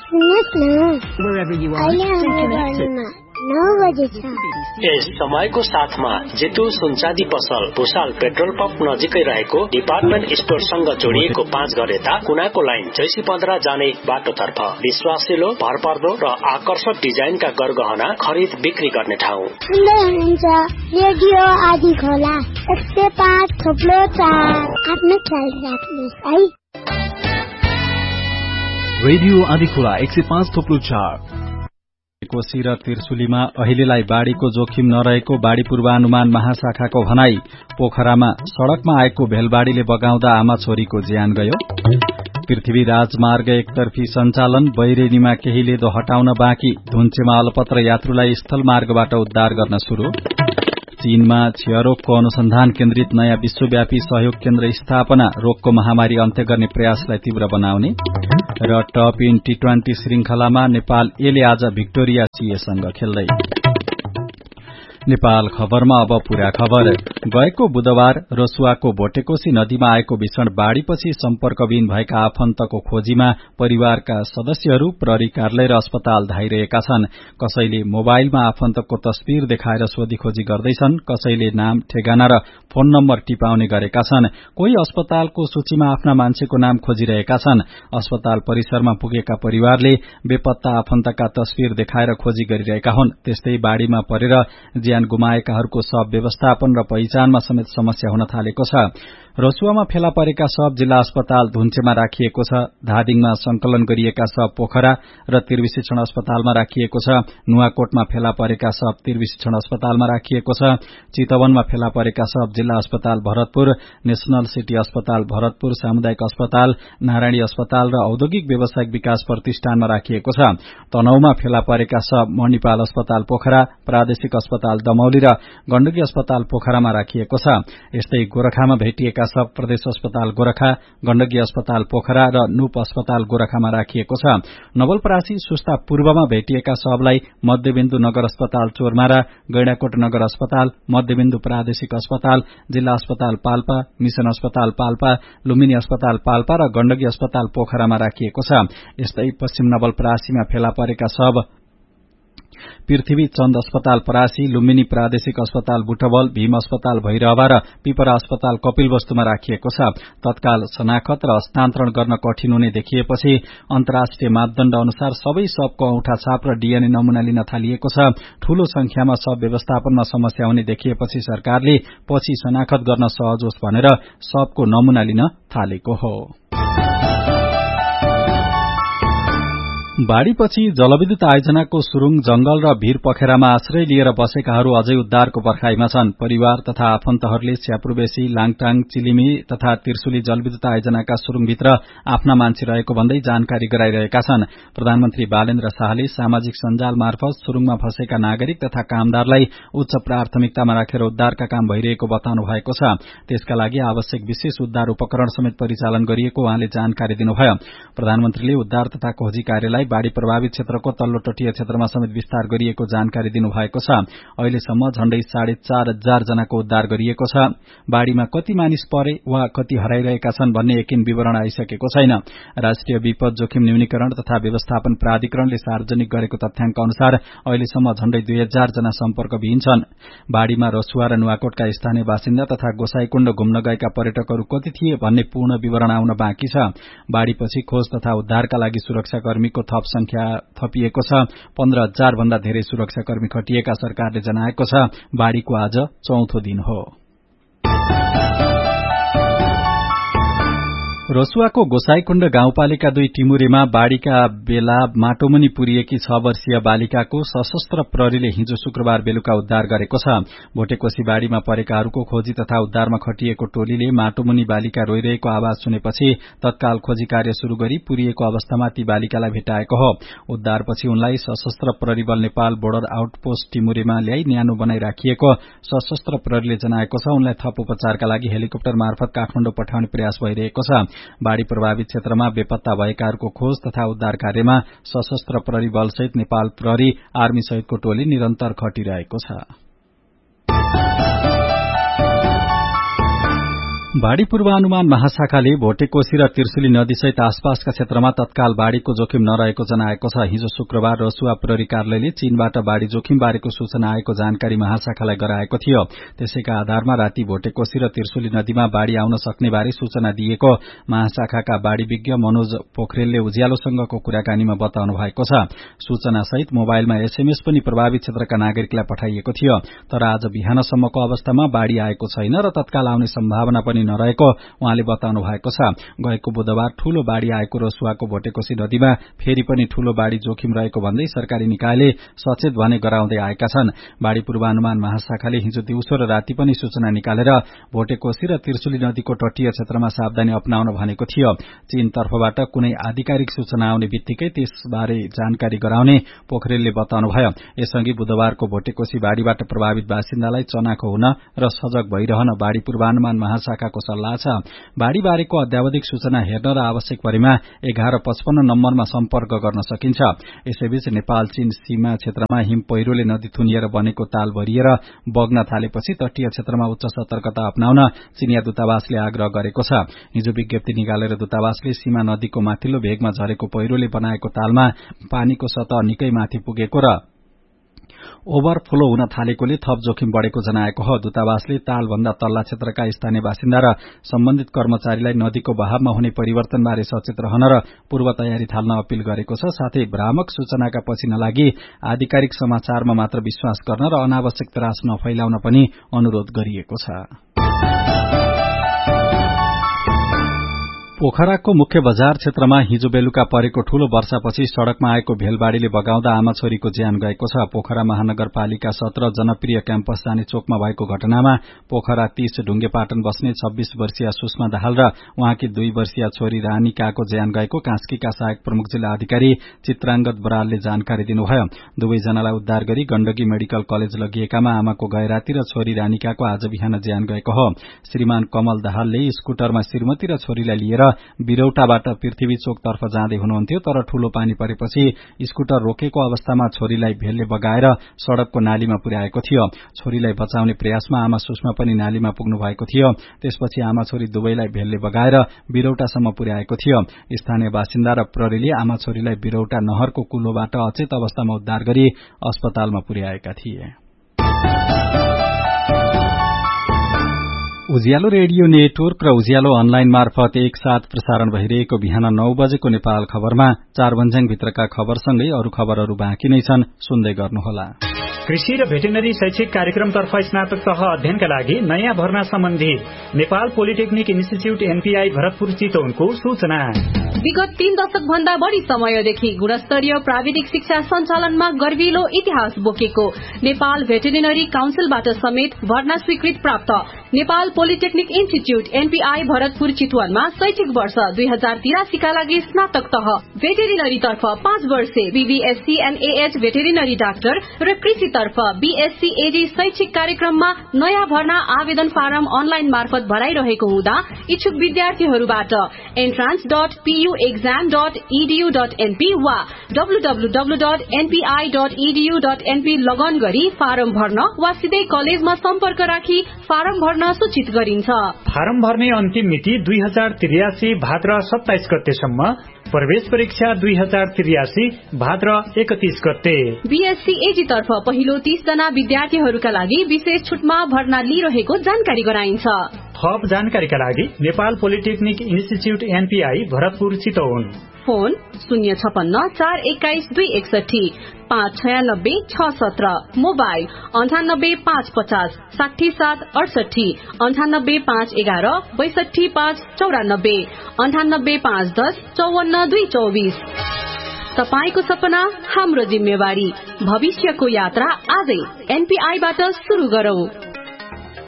सुन्नुहोस् न, Wherever you are, अहिले stay हाम्रो connected. घरमा 9 बजे छ। यस समयको साथमा जेतु सुनचाँदी पसल भुसाल पेट्रोल पम्प नजिकै रहेको डिपार्टमेन्ट स्टोरसँग जोडिएको 5 घर यता कुनाको लाइन जैसी 15 जाने बाटोतर्फ विश्वासिलो, भरपर्दो र आकर्षक डिजाइनका गरगहना खरिद बिक्री गर्ने ठाउँ। सुन्दै हुनुहुन्छ रेडियो आदि खोला 105.4। आफ्नो ख्याल राख्नुहोस् है। रेडियो आदिखोला 105.4। कोशी र तिर्सुलीमा अहिलेलाई बाढ़ीको जोखिम नरहेको बाढ़ी पूर्वानुमान महाशाखाको भनाई। पोखरामा सड़कमा आएको भेलबाढ़ीले बगाउँदा आमा छोरीको ज्यान गयो। पृथ्वी राजमार्ग एकतर्फी सञ्चालन, बैरेनीमा केही लेदो हटाउन बाँकी। धुन्चेमा अलपत्र यात्रुलाई स्थल मार्गबाट उद्धार गर्न शुरू। चीनमा क्षयरोगको अनुसन्धान केन्द्रित नयाँ विश्वव्यापी सहयोग केन्द्र स्थापना, रोगको महामारी अन्त्य गर्ने प्रयासलाई तीव्र बनाउने। र टप इन T20 श्रृंखलामा नेपाल एले आज भिक्टोरिया सीएसँग खेल्दै। नेपाल खबरमा अब पूरा खबर। गएको बुधबार रसुवाको भोटेकोशी नदीमा आएको भीषण बाढ़ीपछि सम्पर्कविहीन भएका आफन्तको खोजीमा परिवारका सदस्यहरू प्रहरी कार्यालय र अस्पताल धाइरहेका छन्। कसैले मोबाइलमा आफन्तको तस्बिर देखाएर सोधीखोजी गर्दैछन्, कसैले नाम, ठेगाना र फोन नम्बर टिपाउने गरेका छन्। कोही अस्पतालको सूचीमा आफ्ना मान्छेको नाम खोजिरहेका छन्। अस्पताल परिसरमा पुगेका परिवारले बेपत्ता आफन्तका तस्बिर देखाएर खोजी गरिरहेका हुन्। त्यस्तै बाढ़ीमा परेर ज्यान गुमाएकाहरूको शव व्यवस्थापन र पहिचानमा समेत समस्या हुन थालेको छ। रसुवामा फेला परेका शव जिल्ला अस्पताल धुन्चेमा राखिएको छ। धादिङमा संकलन गरिएका शव पोखरा र त्रिविशिक्षण अस्पतालमा राखिएको छ। नुवाकोटमा फेला परेका शव त्रिविशिक्षण अस्पतालमा राखिएको छ। चितवनमा फेला परेका शव जिल्ला अस्पताल भरतपुर, नेशनल सिटी अस्पताल भरतपुर, सामुदायिक अस्पताल नारायणी अस्पताल र औद्योगिक व्यावसायिक विकास प्रतिष्ठानमा राखिएको छ। तनहुमा फेला परेका शव मणिपाल अस्पताल पोखरा, प्रादेशिक अस्पताल दमौली र गण्डकी अस्पताल पोखरामा राखिएको छ। यस्तै गोरखामा भेटिएका शव प्रदेश अस्पताल गोरखा, गण्डकी अस्पताल पोखरा र नुप अस्पताल गोरखामा राखिएको छ। नवलपरासी सुस्ता पूर्वमा भेटिएका शवलाई मध्यबिन्दु नगर अस्पताल चोरमारा, गैंडाकोट नगर अस्पताल, मध्यबिन्दु प्रादेशिक अस्पताल, जिल्ला अस्पताल पाल्पा, मिशन अस्पताल पाल्पा, लुम्बिनी अस्पताल पाल्पा र गण्डकी अस्पताल पोखरामा राखिएको छ। यस्तै पश्चिम नवलपरासीमा फेला परेका शव पृथ्वी चन्द अस्पताल परासी, लुम्बिनी प्रादेशिक अस्पताल बुटवल, भीम अस्पताल भैरहवा र पिपरा अस्पताल कपिलवस्तुमा राखिएको छ। तत्काल शनाखत र हस्तान्तरण गर्न कठिन हुने देखिएपछि अन्तर्राष्ट्रिय मापदण्ड अनुसार सबै शवको औंठा छाप र डीएनए नमूना लिन थालिएको छ। ठूलो संख्यामा शव व्यवस्थापनमा समस्या हुने देखिएपछि सरकारले पछि शनाखत गर्न सहज होस् भनेर शवको नमूना लिन थालेको हो। बाढ़ीपछि जलविद्युत आयोजनाको सुरुङ, जंगल र भीर पखेरामा आश्रय लिएर बसेकाहरू अझै उद्धारको पर्खाईमा छन्। परिवार तथा आफन्तहरूले स्यापुरबेसी, लाङटाङ, चिलिमी तथा त्रिशुली जलविद्युत आयोजनाका सुरुङभित्र आफ्ना मान्छे रहेको भन्दै जानकारी गराइरहेका छन्। प्रधानमन्त्री बालेन्द्र शाहले सामाजिक सञ्जाल मार्फत सुरुङमा फँसेका नागरिक तथा कामदारलाई उच्च प्राथमिकतामा राखेर उद्धारका काम भइरहेको बताउनु भएको छ। त्यसका लागि आवश्यक विशेष उद्धार उपकरण समेत परिचालन गरिएको उहाँले जानकारी दिनुभयो। प्रधानमन्त्रीले उद्धार तथा खोजी कार्यलाई बाढ़ी प्रभावित क्षेत्रको तल्लो तटीय क्षेत्रमा समेत विस्तार गरिएको जानकारी दिनुभएको छ। अहिलेसम्म झण्डै 4,500 जनाको उद्धार गरिएको छ। बाढ़ीमा कति मानिस परे वा कति हराइरहेका छन् भन्ने यकिन विवरण आइसकेको छैन। राष्ट्रिय विपद जोखिम न्यूनीकरण तथा व्यवस्थापन प्राधिकरणले सार्वजनिक गरेको तथ्याङ्क अनुसार अहिलेसम्म झण्डै 2,000 जना सम्पर्कविहीन छन्। बाढ़ीमा रसुवा र नुवाकोटका स्थानीय बासिन्दा तथा गोसाईकुण्ड घुम्न गएका पर्यटकहरू कति थिए भन्ने पूर्ण विवरण आउन बाँकी छ। बाढ़ीपछि खोज तथा उद्धारका लागि सुरक्षाकर्मीको थप संख्या थपिएको छ। 15,000 भन्दा धेरै सुरक्षाकर्मी खटिएका सरकारले जनाएको छ। बाढ़ीको आज चौथो दिन हो। रसुवाको गोसाईकुण्ड गाउँपालिका 2 टिमुरेमा बाढ़ीका बेला माटोमुनि पुरिएकी 6 वर्षीय बालिकाको सशस्त्र प्रहरीले हिजो शुक्रबार बेलुका उद्धार गरेको छ। भोटेकोशी बाढ़ीमा परेकाहरूको खोजी तथा उद्धारमा खटिएको टोलीले माटोमुनि बालिका रोइरहेको आवाज सुनेपछि तत्काल खोजी कार्य शुरू गरी पुरिएको अवस्थामा ती बालिकालाई भेटाएको हो। उद्धारपछि उनलाई सशस्त्र प्रहरी बल नेपाल बोर्डर आउटपोस्ट टिमुरेमा ल्याई न्यानो बनाई राखिएको सशस्त्र प्रहरीले जनाएको छ। उनलाई थप उपचारका लागि हेलिकप्टर मार्फत काठमाडौँ पठाउने प्रयास भइरहेको छ। बाढ़ी प्रभावित क्षेत्रमा बेपत्ता भएकाहरूको खोज तथा उद्धार कार्यमा सशस्त्र प्रहरी बलसहित नेपाल प्रहरी, आर्मी सहितको टोली निरन्तर खटिरहेको छ। बाढ़ी पूर्वानुमान महाशाखाले भोटेकोशी र त्रिशुली नदीसहित आसपासका क्षेत्रमा तत्काल बाढ़ीको जोखिम नरहेको जनाएको छ। हिजो शुक्रबार रसुवा प्रहरी कार्यालयले चीनबाट बाढ़ी जोखिम बारेको सूचना आएको जानकारी महाशाखालाई गराएको थियो। त्यसैका आधारमा राति भोटेकोशी र त्रिशुली नदीमा बाढ़ी आउन सक्ने बारे सूचना दिएको महाशाखाका बाढ़ी विज्ञ मनोज पोखरेलले उज्यालोसँगको कुराकानीमा बताउनु भएको छ। सूचना सहित मोबाइलमा एसएमएस पनि प्रभावित क्षेत्रका नागरिकलाई पठाइएको थियो। तर आज बिहानसम्मको अवस्थामा बाढ़ी आएको छैन र तत्काल आउने सम्भावना पनि नरहेको उहाँले बताउनु भएको छ। गएको बुधबार ठूलो बाढ़ी आएको रसुवाको भोटेकोशी नदीमा फेरि पनि ठूलो बाढ़ी जोखिम रहेको भन्दै सरकारी निकायले सचेत भने गराउँदै आएका छन्। बाढ़ी पूर्वानुमान महाशाखाले हिजो दिउँसो र राति पनि सूचना निकालेर भोटेकोशी र त्रिशुली नदीको तटीय क्षेत्रमा सावधानी अपनाउन भनेको थियो। चीन तर्फबाट कुनै आधिकारिक सूचना आउने बित्तिकै त्यसबारे जानकारी गराउने पोखरेलले बताउनुभयो। यसअघि बुधबारको भोटेकोशी बाढ़ीबाट प्रभावित बासिन्दालाई चनाखो हुन र सजग भइरहन बाढ़ी पूर्वानुमान महाशाखाको सल्लाह छ। बाढ़ी बारेको अध्यावधिक सूचना हेर्न र आवश्यक परेमा 1155 नम्बरमा सम्पर्क गर्न सकिन्छ। यसैबीच नेपाल चीन सीमा क्षेत्रमा हिम पहिरोले नदी थुनिएर बनेको ताल भरिएर बग्न थालेपछि तटीय क्षेत्रमा उच्च सतर्कता अपनाउन चीनिया दूतावासले आग्रह गरेको छ। हिजो विज्ञप्ति निकालेर दूतावासले सीमा नदीको माथिल्लो भेगमा झरेको पहिरोले बनाएको तालमा पानीको सतह निकै माथि पुगेको र ओभरफ्लो हुन थालेकोले थप जोखिम बढ़ेको जनाएको हो। दूतावासले तालभन्दा तल्ला क्षेत्रका स्थानीय बासिन्दा र सम्बन्धित कर्मचारीलाई नदीको बहावमा हुने परिवर्तनबारे सचेत रहन र पूर्व तयारी थाल्न अपील गरेको छ। साथै भ्रामक सूचनाका पछि नलागी आधिकारिक समाचारमा मात्र विश्वास गर्न र अनावश्यक त्रास नफैलाउन पनि अनुरोध गरिएको छ। पोखराको मुख्य बजार क्षेत्रमा हिजो बेलुका परेको ठूलो वर्षापछि सड़कमा आएको भेलबाड़ीले बगाउँदा आमा छोरीको ज्यान गएको छ। पोखरा महानगरपालिका 17 जनप्रिय क्याम्पस जाने चोकमा भएको घटनामा पोखरा 30 ढुङ्गेपाटन बस्ने 26 वर्षीय सुषमा दाहाल र उहाँकी 2 वर्षीय छोरी रानिकाको ज्यान गएको कास्कीका सहायक प्रमुख जिल्ला अधिकारी चित्रांगत बरालले जानकारी दिनुभयो। दुवैजनालाई उद्धार गरी गण्डकी मेडिकल कलेज लगिएकामा आमाको गैराती र छोरी रानिकाको आज बिहान ज्यान गएको हो। श्रीमान कमल दाहालले स्कुटरमा श्रीमती र छोरीलाई लिएर बिरौटाबाट पृथ्वी चोकतर्फ जाँदै हुनुहुन्थ्यो। तर ठूलो पानी परेपछि स्कुटर रोकेको अवस्थामा छोरीलाई भेलले बगाएर सड़कको नालीमा पुर्याएको थियो। छोरीलाई बचाउने प्रयासमा आमा सुषमा पनि नालीमा पुग्नु भएको थियो। त्यसपछि आमा छोरी दुवैलाई भेलले बगाएर बिरौटासम्म पुर्याएको थियो। स्थानीय बासिन्दा र प्रहरीले आमा छोरीलाई बिरौटा नहरको कुलोबाट अचेत अवस्थामा उद्धार गरी अस्पतालमा पुर्याएका थिए। उज्यालो रेडियो नेटवर्क र उज्यालो अनलाइन मार्फत एकसाथ प्रसारण भइरहेको बिहान 9 बजेको नेपाल खबरमा 4 भन्ज्याङभित्रका खबरसँगै अरू खबरहरू बाँकी नै छन्, सुन्दै गर्नुहोला। कृषि र भेटेनरी शैक्षिक कार्यक्रमतर्फ स्नातक तह अध्ययनका लागि नयाँ भर्ना सम्बन्धी Nepal polytechnic institute NPI Bharatpur चितवनको सूचना। विगत 3 दशक भन्दा बढ़ी समयदेखि गुणस्तरीय प्राविधिक शिक्षा सञ्चालनमा गर्विलो इतिहास बोकेको नेपाल भेटेरिनरी काउन्सिलबाट समेत भर्ना स्वीकृत प्राप्त Nepal polytechnic institute NPI Bharatpur चितवनमा शैक्षिक वर्ष 2083 का लागि स्नातक तह भेटेरिनरी तर्फ 5 वर्षे बीबीएससी एनएएच भेटेरिनरी डाक्टर र कृषि तर्फ बीएससी एडी शैक्षिक कार्यक्रममा नयाँ भर्ना आवेदन फारम अनलाइन मार्फत भराइरहेको हुँदा इच्छुक विद्यार्थीहरूबाट entrance.puexam.edu.np वा www.npi.edu.np लगन गरी फारम भर्न वा सिधै कलेजमा सम्पर्क राखी फारम भर्न सूचित गरिन्छ। फारम भर्ने अन्तिम मिति 2083 भाद्र 27 गतेसम्म, प्रवेश परीक्षा 2083 भाद्र 31 गते। बीएससी एजी तर्फ पहिलो 30 जना विद्यार्थीहरूका लागि विशेष छुटमा भर्ना लिइरहेको जानकारी गराइन्छ। थप जानकारीका लागि Nepal polytechnic institute NPI Bharatpur Chitwan, phone 056 421 261 596 617, mobile 98 550 67 68, 98 511 62 594, 98 510 54 224। तपाईको सपना हाम्रो जिम्मेवारी, भविष्यको यात्रा आजै एनपीआईबाट सुरु गरौं।